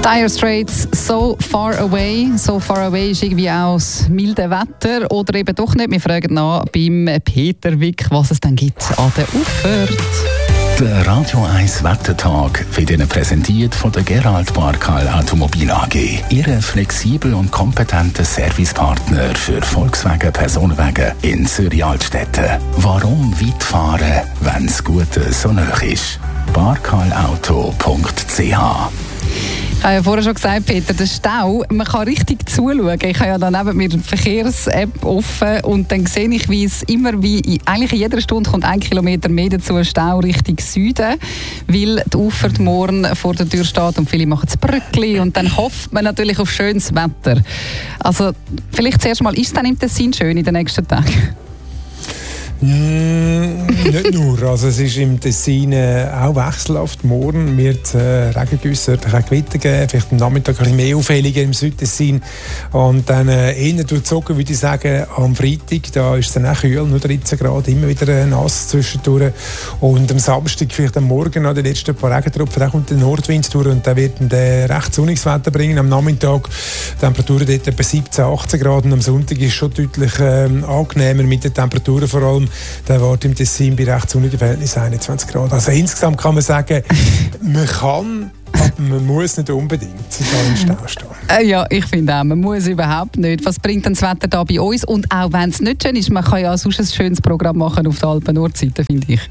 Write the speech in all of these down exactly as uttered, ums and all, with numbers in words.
Dire Straits, So Far Away. So Far Away ist irgendwie auch das milde Wetter oder eben doch nicht. Wir fragen nach beim Peter Wick, was es dann gibt an der Auffahrt. Der Radio eins Wettertag wird Ihnen präsentiert von der Gerald Barkal Automobil A G. Ihre flexibel und kompetente Servicepartner für Volkswagen Personenwagen in Zürich-Altstetten. Warum weit fahren, wenn das Gute so nah ist? barkalauto punkt c h. Ich habe ja vorher schon gesagt, Peter, der Stau, man kann richtig zuschauen. Ich habe ja dann neben mir eine Verkehrs-App offen und dann sehe ich, wie es immer, wie in, eigentlich in jeder Stunde kommt ein Kilometer mehr dazu Stau Richtung Süden, weil die Auffahrt morgen vor der Tür steht und viele machen das Brückli und dann hofft man natürlich auf schönes Wetter. Also vielleicht zuerst mal, ist es dann im Tessin schön in den nächsten Tagen? Mm, nicht nur. Also es ist im Tessin äh, auch wechselhaft. Morgen wird äh, Regengüsse, auch Gewitter geben, vielleicht am Nachmittag ein bisschen mehr auffälliger im Südtessin. Und dann äh, eher durchzogen, würde ich sagen, am Freitag, da ist es dann auch kühl, nur dreizehn Grad, immer wieder äh, nass zwischendurch. Und am Samstag, vielleicht am Morgen, noch die letzten paar Regentropfen, da kommt der Nordwind durch und der wird dann äh, recht sonniges Wetter bringen. Am Nachmittag Temperaturen dort etwa siebzehn, achtzehn Grad und am Sonntag ist es schon deutlich äh, angenehmer mit den Temperaturen vor allem. Der Wart im Tessin bei recht sonnigen Verhältnissen einundzwanzig Grad. Also insgesamt kann man sagen, man kann, aber man muss nicht unbedingt da im Stau stehen. Äh, ja, ich finde auch, man muss überhaupt nicht. Was bringt denn das Wetter da bei uns? Und auch wenn es nicht schön ist, man kann ja sonst ein schönes Programm machen auf der Alpen-Nordseite, finde ich.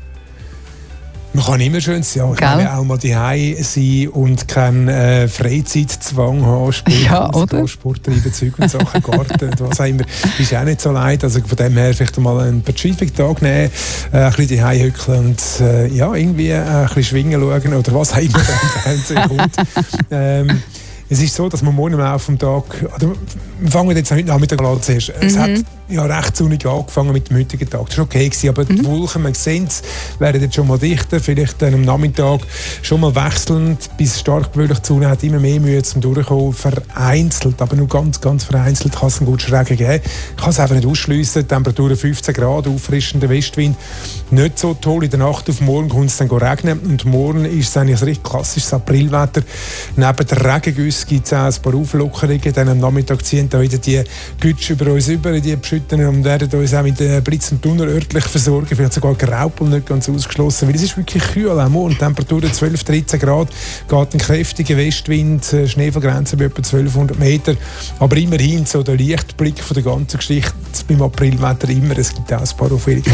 Man kann immer schön sein, ja. Ich kann auch mal daheim sein und keinen äh, Freizeitzwang haben, Sport, ja, oder? Sport treiben, Zeug und Sachen, Garten und was auch immer. Ist auch nicht so leid. Also von dem her vielleicht mal einen Pazifik-Tag nehmen, äh, ein bisschen daheim hückeln und äh, ja, irgendwie äh, ein bisschen schwingen schauen oder was auch immer im Fernsehen kommt. Ähm, Es ist so, dass man morgen im Laufe des Tages, oder wir fangen jetzt heute Nachmittag an zuerst. Mhm. Es hat ja recht sonnig angefangen mit dem heutigen Tag. Das war okay gewesen, aber mhm. die Wolken, man sieht es, werden jetzt schon mal dichter, vielleicht dann am Nachmittag schon mal wechselnd, bis stark bewölkt zu hat immer mehr Mühe zum Durchkommen, vereinzelt, aber nur ganz, ganz vereinzelt kann es einen guten Schrägen geben. Ich kann es einfach nicht ausschliessen, Temperaturen fünfzehn Grad, auffrischender Westwind, nicht so toll. In der Nacht auf morgen kommt es dann regnen und morgen ist es eigentlich ein richtig klassisches Aprilwetter. Neben der Regengüsse gibt es auch ein paar Auflockerungen. Dann am Nachmittag ziehen da wieder die Gütsche über uns über, die beschütten und werden uns auch mit Blitz und Donner örtlich versorgen. Vielleicht sogar Graupel nicht ganz ausgeschlossen, weil es ist wirklich kühl. Auch morgen Temperaturen zwölf, dreizehn Grad, geht ein kräftiger Westwind, Schneefallgrenze bei etwa zwölfhundert Meter. Aber immerhin so der Lichtblick von der ganzen Geschichte beim Aprilwetter immer. Es gibt auch ein paar Aufwärungen.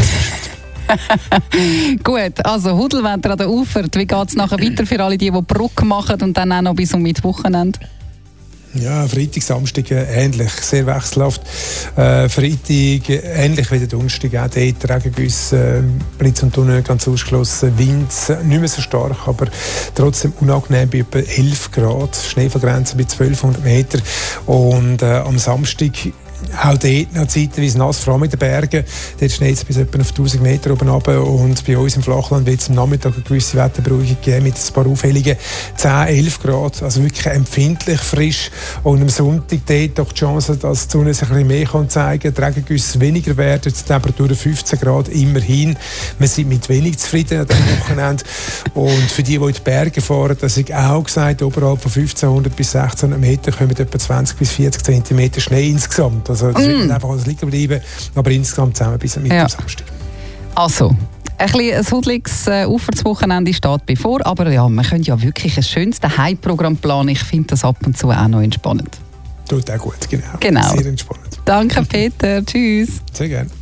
Gut, also Hudelwetter an der Auffahrt. Wie geht es nachher weiter für alle, die, die Brücke machen und dann auch noch bis zum Mittwochenende? Ja, Freitag, Samstag äh, ähnlich, sehr wechselhaft. Äh, Freitag äh, ähnlich wie der Donnerstag, auch dort Regengüsse, äh, Blitz und Donner ganz ausgeschlossen, Wind äh, nicht mehr so stark, aber trotzdem unangenehm bei etwa elf Grad, Schneefallgrenze bei zwölfhundert Meter und äh, am Samstag auch dort noch zeitweise nass, vor allem in den Bergen. Dort schneit es bis etwa auf tausend Meter oben runter. Und bei uns im Flachland wird es am Nachmittag eine gewisse Wetterberuhigung geben mit ein paar Auffälligen zehn, elf Grad. Also wirklich empfindlich frisch. Und am Sonntag dort doch die Chance, dass die Sonne sich ein bisschen mehr kann zeigen kann. Die Regengüsse weniger werden, die Temperatur fünfzehn Grad immerhin. Wir sind mit wenig zufrieden an diesem Wochenende. Und für die, die in die Berge fahren, das habe ich auch gesagt, oberhalb von fünfzehnhundert bis sechzehnhundert Meter kommen etwa zwanzig bis vierzig Zentimeter Schnee insgesamt. Also das mm. wird einfach alles liegen bleiben, aber insgesamt zusammen bis Mitte ja. Samstag. Also, ein bisschen ein hudeliges äh, Aufwärtswochenende steht bevor, aber ja, man könnte ja wirklich ein schönes Daheimprogramm planen. Ich finde das ab und zu auch noch entspannend. Tut auch gut, genau. genau. Sehr entspannend. Danke, Peter. Tschüss. Sehr gerne.